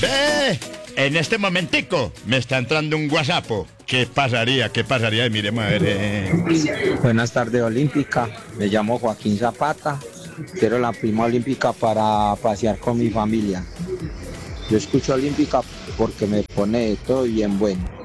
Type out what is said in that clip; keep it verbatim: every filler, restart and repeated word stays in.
Ve, en este momentico me está entrando un WhatsApp. ¿Qué pasaría? ¿Qué pasaría? Miremos a ver. Eh. Buenas tardes, Olímpica. Me llamo Joaquín Zapata. Quiero la prima olímpica para pasear con mi familia. Yo escucho Olímpica porque me pone todo bien bueno.